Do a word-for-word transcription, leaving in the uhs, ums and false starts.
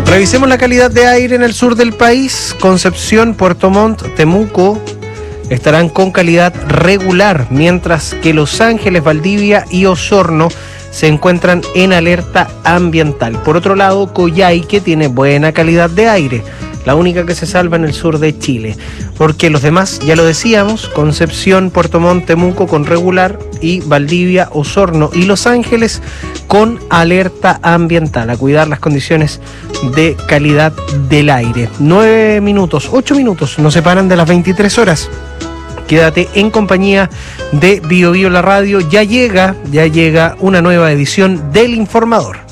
Revisemos la calidad de aire en el sur del país. Concepción, Puerto Montt, Temuco estarán con calidad regular, mientras que Los Ángeles, Valdivia y Osorno se encuentran en alerta ambiental. Por otro lado, Coyhaique tiene buena calidad de aire, la única que se salva en el sur de Chile, porque los demás, ya lo decíamos, Concepción, Puerto Montt, Temuco con regular y Valdivia, Osorno y Los Ángeles con alerta ambiental, a cuidar las condiciones de calidad del aire. Nueve minutos, ocho minutos nos separan de las veintitrés horas. Quédate en compañía de Bio Bio la radio. Ya llega, ya llega una nueva edición del Informador.